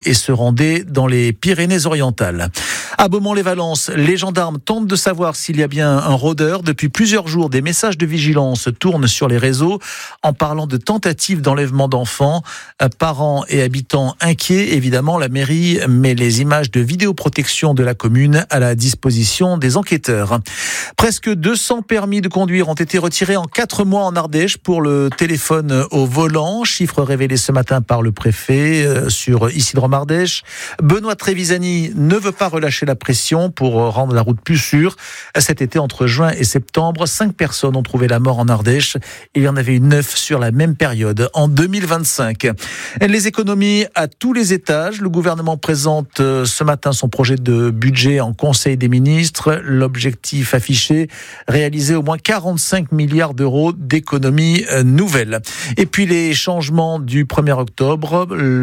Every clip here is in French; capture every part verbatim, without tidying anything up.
et se rendait dans les Pyrénées-Orientales. À Beaumont-les-Valences, les gendarmes tentent de savoir s'il y a bien un rôdeur. Depuis plusieurs jours, des messages de vigilance tournent sur les réseaux en parlant de tentatives d'enlèvement d'enfants. Parents et habitants inquiets, évidemment, la mairie met les images de vidéoprotection de la commune à la disposition des enquêteurs. Presque deux cents permis de conduire ont été retirés en quatre mois en Ardèche pour le téléphone au volant. Chiffre révélé ce matin par le préfet sur Isidore Ardèche. Benoît Trevisani ne veut pas relâcher la pression pour rendre la route plus sûre. Cet été, entre juin et septembre, cinq personnes ont trouvé la mort en Ardèche. Il y en avait eu neuf sur la même période en deux mille vingt-cinq. Les économies à tous les étages. Le gouvernement présente ce matin son projet de budget en Conseil des ministres. L'objectif affiché, réaliser au moins quarante-cinq milliards d'euros d'économies nouvelles. Et puis les changements du premier octobre,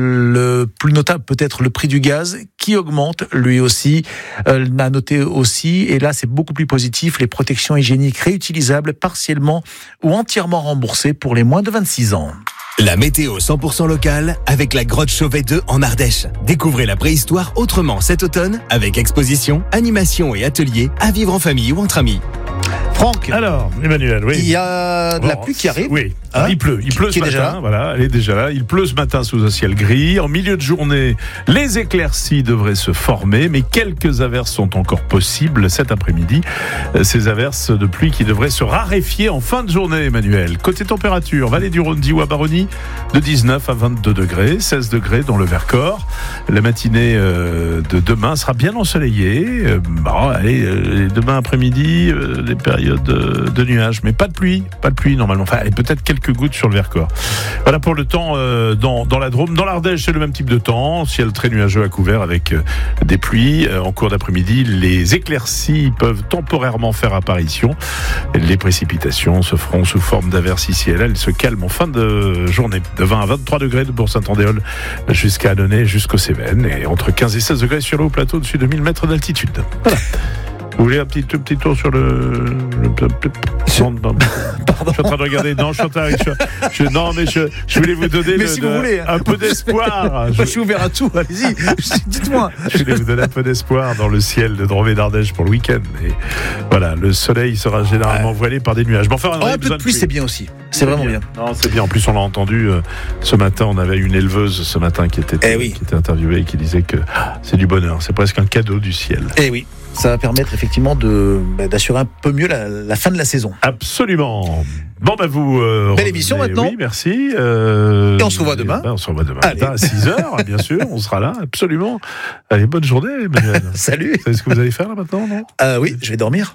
le plus notable peut-être le prix du gaz qui augmente lui aussi. Euh, a noté aussi, et là c'est beaucoup plus positif, les protections hygiéniques réutilisables partiellement ou entièrement remboursées pour les moins de vingt-six ans. La météo cent pour cent locale avec la grotte Chauvet deux en Ardèche. Découvrez la préhistoire autrement cet automne avec exposition, animation et ateliers à vivre en famille ou entre amis. Franck, alors, Emmanuel, oui. Il y a de la pluie qui arrive. Oui, hein, il pleut. Il pleut qui ce est matin. Voilà, elle est déjà là. Il pleut ce matin sous un ciel gris. En milieu de journée, les éclaircies devraient se former, mais quelques averses sont encore possibles cet après-midi. Ces averses de pluie qui devraient se raréfier en fin de journée, Emmanuel. Côté température, Vallée du Rhône, Diou à Baronnie, de dix-neuf à vingt-deux degrés, seize degrés dans le Vercors. La matinée de demain sera bien ensoleillée. Bon, allez, demain après-midi, des périodes De, de nuages, mais pas de pluie, pas de pluie normalement. Enfin, et peut-être quelques gouttes sur le Vercors. Voilà pour le temps euh, dans, dans la Drôme. Dans l'Ardèche, c'est le même type de temps. Ciel très nuageux à couvert avec euh, des pluies. Euh, en cours d'après-midi, les éclaircies peuvent temporairement faire apparition. Les précipitations se feront sous forme d'averses ici et là. Elles se calment en fin de journée. De vingt à vingt-trois degrés de Bourg-Saint-Andéol jusqu'à Annonay, jusqu'aux Cévennes. Et entre quinze et seize degrés sur le haut plateau au-dessus de mille mètres d'altitude. Voilà. Vous voulez un petit, un petit tour sur le... le... Non, non, Pardon. je suis en train de regarder. Non, je suis en train de... Je, je, non, mais je, je voulais vous donner mais le, si de, vous voulez, hein. un peu d'espoir. Je, je suis ouvert à tout, allez-y, dites-moi. Je voulais vous donner un peu d'espoir dans le ciel de Drôme et d'Ardèche pour le week-end. Et voilà, le soleil sera généralement ouais. voilé par des nuages. Mais enfin, on oh, un peu de pluie, c'est bien aussi. C'est, c'est vraiment bien. bien. Non, c'est bien. En plus, on l'a entendu euh, ce matin. On avait une éleveuse ce matin qui était, eh oui. qui était interviewée et qui disait que ah, c'est du bonheur. C'est presque un cadeau du ciel. Eh oui. Ça va permettre effectivement de, bah, d'assurer un peu mieux la, la fin de la saison. Absolument. Bon, bah vous... Euh, Belle émission maintenant. Oui, merci. Euh, et on se revoit demain. Bah, on se revoit demain matin à six heures, bien sûr. On sera là, absolument. Allez, bonne journée, Emmanuel. Salut. Vous savez ce que vous allez faire là maintenant, non ? euh, Oui, je vais dormir.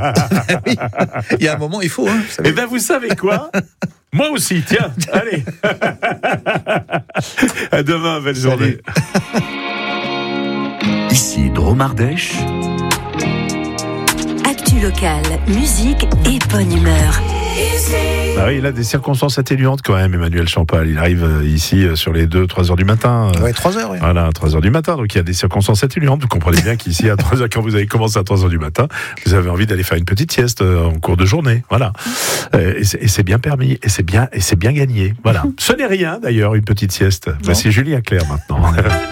Oui. Il y a un moment, il faut. Hein, eh bien, vous savez quoi ? Moi aussi, tiens, allez. À demain, belle Salut. Journée. Ici, Drôme Ardèche. Actu locale, musique et bonne humeur. Ah oui, il a des circonstances atténuantes quand même, Emmanuel Champal. Il arrive ici sur les deux, trois heures du matin. Ouais, trois heures, oui. Voilà, trois heures du matin. Donc il y a des circonstances atténuantes. Vous comprenez bien qu'ici, à trois heures, quand vous avez commencé à trois heures du matin, vous avez envie d'aller faire une petite sieste en cours de journée. Voilà. Et c'est, et c'est bien permis. Et c'est bien, et c'est bien gagné. Voilà. Ce n'est rien, d'ailleurs, une petite sieste. Voici Julien Clerc maintenant.